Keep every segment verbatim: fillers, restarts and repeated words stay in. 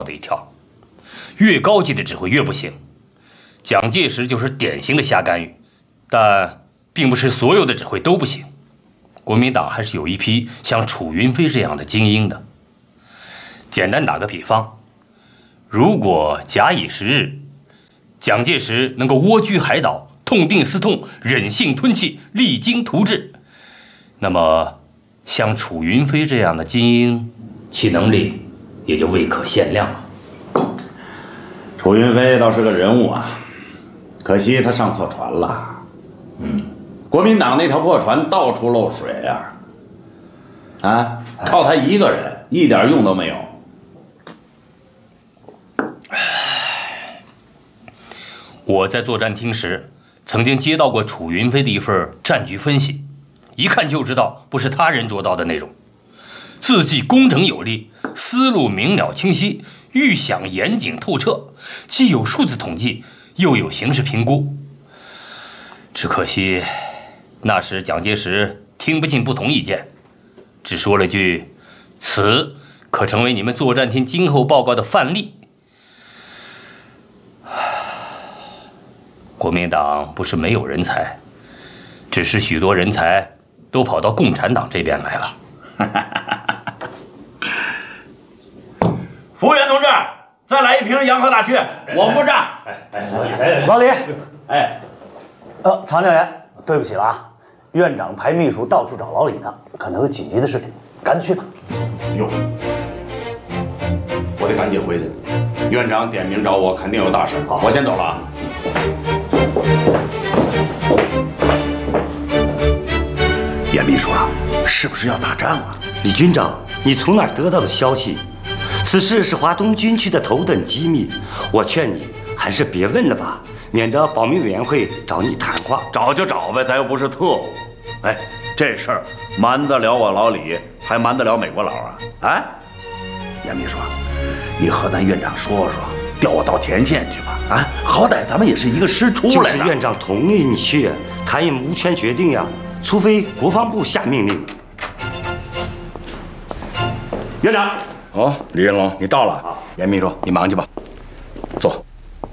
的一条，越高级的指挥越不行。蒋介石就是典型的瞎干预，但并不是所有的指挥都不行。国民党还是有一批像楚云飞这样的精英的。简单打个比方，如果假以时日，蒋介石能够蜗居海岛，痛定思痛，忍性吞气，励精图治，那么像楚云飞这样的精英，其能力也就未可限量了。 楚云飞倒是个人物啊，可惜他上错船了。嗯，国民党那条破船到处漏水呀、啊，啊，靠他一个人一点用都没有。 我在作战厅时，曾经接到过楚云飞的一份战局分析，一看就知道不是他人着到的内容。字迹工整有力，思路明了清晰，预想严谨透彻，既有数字统计，又有形势评估。只可惜，那时蒋介石听不进不同意见，只说了句：“此可成为你们作战厅今后报告的范例。”国民党不是没有人才，只是许多人才都跑到共产党这边来了。 服务员同志，再来一瓶洋河大曲，我付账。 老李， 哎， 呃，常教员，对不起了啊，院长派秘书到处找老李呢，可能有紧急的事情，赶紧去吧。 哟，我得赶紧回去。院长点名找我，肯定有大事。我先走了啊。 严秘书啊，是不是要打仗啊？ 李军长，你从哪儿得到的消息？此事是华东军区的头等机密，我劝你还是别问了吧，免得保密委员会找你谈话。 找就找呗，咱又不是特务。哎，这事儿瞒得了我老李，还瞒得了美国佬啊？哎，严秘书，你和咱院长说说，调我到前线去吧。啊，好歹咱们也是一个师出来的。 就是院长同意你去，他也无权决定呀，除非国防部下命令。 院长。哦，李云龙，你到了。好，严秘书，你忙去吧。坐。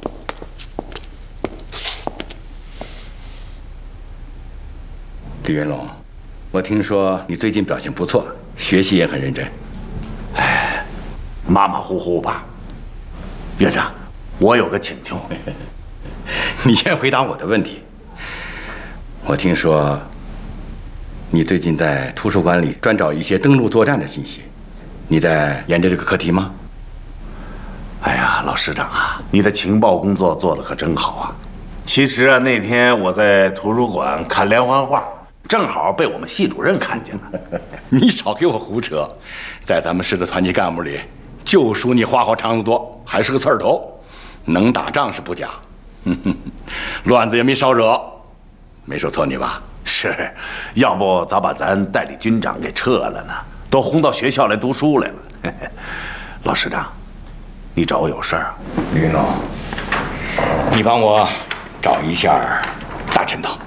李云龙，我听说你最近表现不错，学习也很认真。 哎，马马虎虎吧。院长，我有个请求。 你先回答我的问题。我听说你最近在图书馆里专找一些登陆作战的信息。你在研究这个课题吗？ 哎呀，老师长啊，你的情报工作做得可真好啊！其实啊，那天我在图书馆看连环画，正好被我们系主任看见了。 你少给我胡扯！在咱们市的团级干部里，就属你话好肠子多，还是个刺儿头，能打仗是不假，乱子也没少惹，没说错你吧？ 是，要不早把咱代理军长给撤了呢？都轰到学校来读书来了。老师长，你找我有事儿啊？ 李云龙，你帮我找一下大陈岛。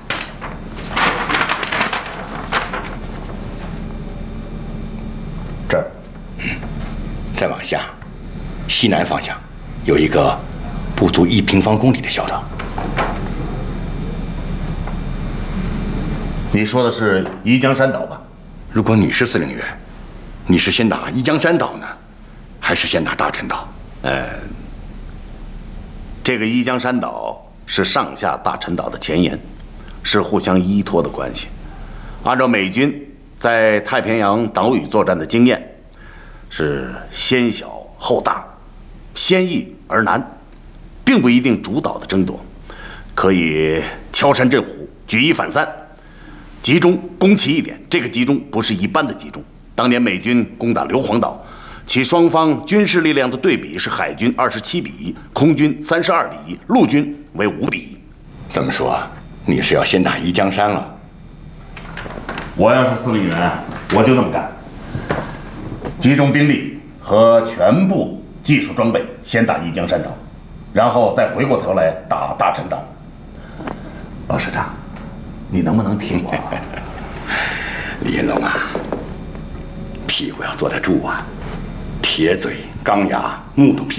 这儿，嗯，再往下，西南方向有一个不足一平方公里的小岛。 你说的是宜江山岛吧？ 如果你是司令员，你是先打宜江山岛呢，还是先打大陈岛？ 呃，这个宜江山岛是上下大陈岛的前沿，是互相依托的关系。按照美军在太平洋岛屿作战的经验，是先小后大，先易而难，并不一定主导的争夺，可以敲山震虎，举一反三，集中攻其一点。这个集中不是一般的集中。当年美军攻打硫磺岛，其双方军事力量的对比是海军二十七比一，空军三十二比一，陆军为五比一。 这么说，你是要先打宜江山了？ 我要是司令员，我就这么干，集中兵力和全部技术装备，先打宜江山岛，然后再回过头来打大陈岛。老师长，你能不能听我？ 李云龙啊，屁股要坐得住啊，铁嘴钢牙，木头皮。